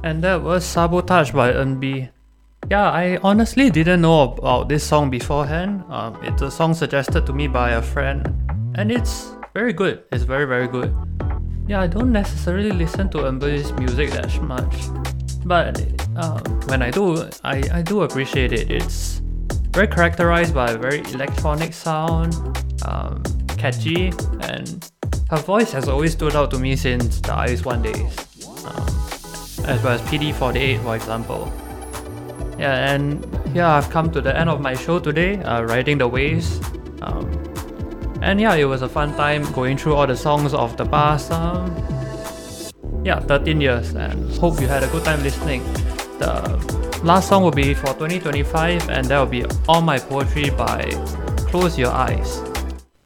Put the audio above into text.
And that was Sabotage by NB. Yeah, I honestly didn't know about this song beforehand. It's a song suggested to me by a friend, and it's very good. It's very, very good. Yeah, I don't necessarily listen to NB's music that much, but when I do, I do appreciate it. It's very characterized by a very electronic sound, catchy, and her voice has always stood out to me since the Ice One days, as well as PD48, for example. Yeah, and yeah, I've come to the end of my show today, riding the waves. And yeah, it was a fun time going through all the songs of the past 13 years, and hope you had a good time listening. The last song will be for 2025, and that will be All My Poetry by Close Your Eyes.